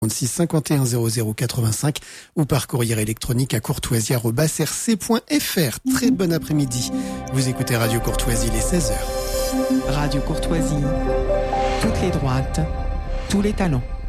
36 51 00 85 ou par courrier électronique à courtoisie@rc.fr. Très bon après-midi. Vous écoutez Radio Courtoisie, les 16h. Radio Courtoisie, toutes les droites, tous les talents.